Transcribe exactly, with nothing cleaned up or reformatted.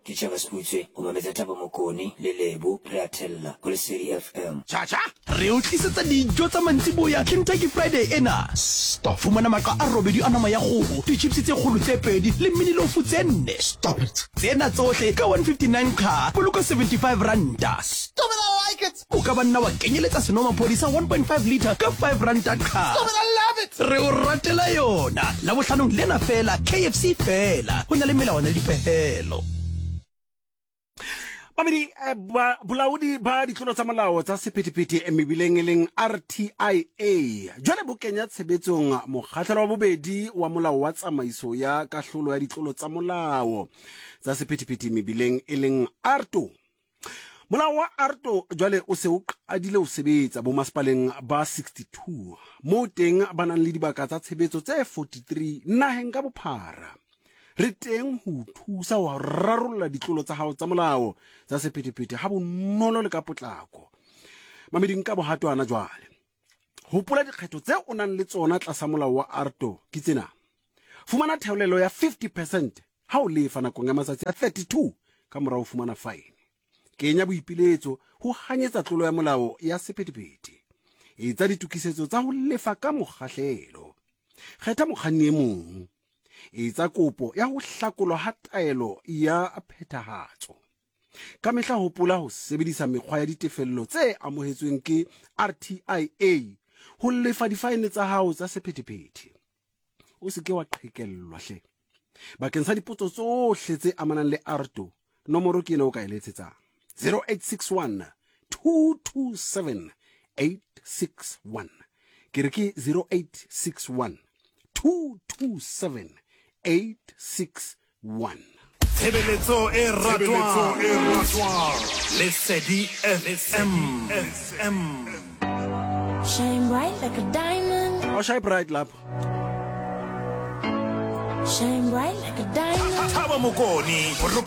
ke tšhaba seputswe go mametsa Thabo Mokoni le Lebo re a thella go Lesedi F M. Chacha re o tlisetsa dijo tsa mantsiboya Kentucky Friday ena. Stop. Fumana maqa a robedi a nama ya kgogo, di-chips tse kgolo tse pedi le mini-loaf tse nne. Stop it. Tsena tsohle ka one fifty-nine ka, boloka seventy-five randa. Stop it, I like it. O ka banna wa kenyeletsa senomaphodi sa one point five litre ka five randa ka. Stop it, I love it. Re o ratela yona. La bohlanong lena fela K F C fela. Ho na le melawana le dipehelo. Mamedi ba bolaodi ba ditlolo tsa molao tsa sephethephethe e mebileng e leng R T I A jwale bo kenya tshebetsong mokgahlelo wa bobedi wa molao wa tsamaiso ya kahlolo ya ditlolo tsa molao tsa sephethephethe mebileng e leng R T O. Molao wa R T O jwale o se o qadile ho sebetsa bo masepaleng ba sixty-two mo teng ba nang le dibaka tsa tshebetso tse forty-three naheng ka bophara. Re teng ho thusa ho rarolla ditlolo tsa hao tsa molao tsa sephethephethe ha bonolo le ka potlako. Mameding ka bohatwana jwale. Hopola dikgetho tse o nang le tsona tlasa molao wa R T O ke tsena. Fumana theolelo ya fifty percent ha o lefa nakong ya matsatsi a thirty-two ka morao fumana fine. Kenya boipiletso ho hanyetsa tlolo ya molao ya sephethephethe. Etsa ditukisetso tsa ho lefa ka mokgahlelo. Kgetha mokganni e mong. Etsa kopo ya ho hlakolwa ha taelo ya phethahatso. Ka mehla hopola ho sebedisa mekgwa ya ditefello tse amohetsweng ke R T I A ho lefa difine tsa hao tsa sephethephethe. O se ke wa qhekellwa hle. Bakeng sa dipotso tsohle tse amanang le R T O, nomoro ke ena o ka e letsetsang zero eight six one two two seven eight six one. Ke re ke zero eight six one two two seven eight six one. Tshebeletso e ratwang Lesedi F M. Shine bright like a diamond. Oh, shine bright lap. Shine bright like a diamond. Thabo Mokoni.